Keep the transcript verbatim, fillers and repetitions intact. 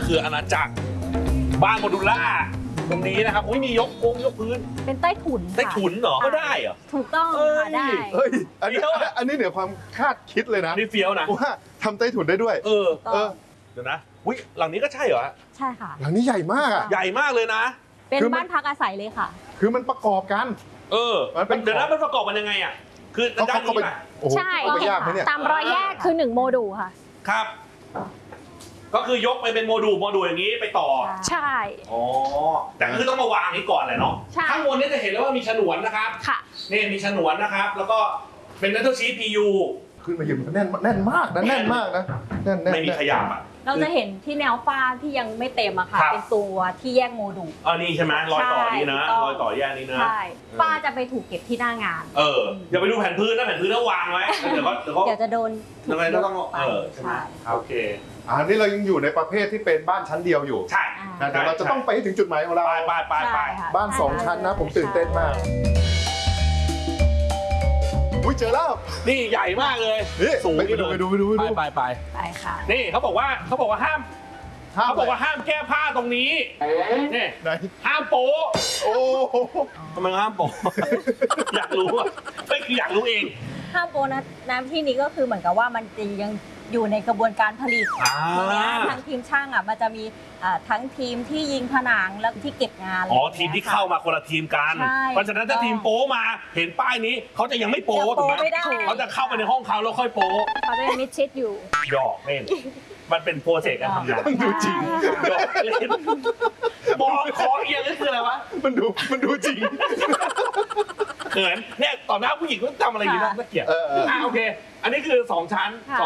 คืออาณาจักรบ้านโมดูล่าตรงนี้นะครับอุ้ยมียกโค้งยกพื้นเป็นใต้ถุนได้ถุนเหรอก็ได้เหรอถูกต้องเอ้ยค่ะได้เฮ้ยอันนี้เดี๋ยวอะอันนี้เหนือความคาดคิดเลยนะอันนี้เฟี้ยวนะว่าทำใต้ถุนได้ด้วยเออต้เอองอเดี๋ยวนะอุ้ยหลังนี้ก็ใช่เหรอใช่ค่ะหลังนี้ใหญ่มากอ่ะใหญ่มากเลยนะเป็นคือมันบ้านพักอาศัยเลยค่ะคือมันประกอบกันเออมันเป็นเดี๋ยวนะมันประกอบมันยังไงอ่ะคือเขาด้านเขานี้ไปป่ะโอ้โหใช่เข้าไปยากไหมเนี่ยตามรอยแยกคือหนึ่งโมดูลค่ะครับ ก็คือยกไปเป็นโมดูลโมดูลอย่างนี้ไปต่อใช่อ๋อแต่คือต้องมาวางนี้ก่อนแหละเนาะใช่ข้างบนนี่จะเห็นแล้วว่ามีฉนวนนะครับค่ะนี่มีฉนวนนะครับ แล้วก็เป็น Metal Sheet พี ยูขึ้นมาอยู่แน่นแน่นมากนะแน่นมากนะแน่นแน่นไม่มีขยับอ่ะเราจะเห็นที่แนวฟ้าที่ยังไม่เต็มอะค่ะครับเป็นตัวที่แยกโมดูลอ๋อนี่ใช่ไหมรอยต่อนี่นะใช่รอยต่อแยกนี่นะใช่ฟ้าจะไปถูกเก็บที่หน้างานเอออย่าไปดูแผ่นพื้นนะแผ่นพื้นต้องวางไว้แล้วเดี๋ยวก็เดี๋ยวก็เดี๋ยวจะโดนถูยังไงก็ต้องยกไปเออใช่ไหมใช่โอเคอันนี้เรายังอยู่ในประเภทที่เป็นบ้านชั้นเดียวอยู่ใช่นะแต่เราจะต้องไปให้ถึงจุดหมายของเราไปไปไปไปใช่ค่ะบ้านสองชั้นนะผมตื่นเต้นมาก อุ้ยเจอแล้วนี่ใหญ่มากเลยนี่สูงไปดูไปดูไปดูไปดูไปไปไปค่ะนี่เขาบอกว่าเขาบอกว่าห้ามห้ามเขาบอกว่าห้ามแก้ผ้าตรงนี้นี่ไหนห้ามโป๊ะโอ้โหทำไมห้ามโป๊ะ อยากรู้อ่ะไม่คืออยากรู้เองห้ามโปรนะน้ำที่นี้ก็คือเหมือนกับว่ามันจะยังอยู่ในกระบวนการผลิตอ่าทีเนี้ยทางทีมช่างอ่ะมันจะมีอ่าทั้งทีมที่ยิงผนังแล้วที่เก็บงานอ๋ออะไรทีมย่งงี้ยที่เข้ามาคนละทีมกันใช่เพราะฉะนั้นถ้าทีมโป๊มาเห็นป้ายนี้เขาจะยังไม่โป๊ยังถูกโป๊ไหมไม่ได้เขาจะเข้าไปในห้องเขาแล้วค่อยโป๊เขาจะยังมิดชิดอยู่หยอกเล่นมันเป็นโปรเซสการทำงานมันดูจริงหยอกเล่นมองคอเอียงนี่คืออะไรวะมันดูมันดูจริงเขินเนี่ยต่อหน้าผู้หญิงก็ทำอะไรอย่างนี้นะน่าเกลียดเออเอออ่ะโอเค อันนี้คือสองชั้นค่ะ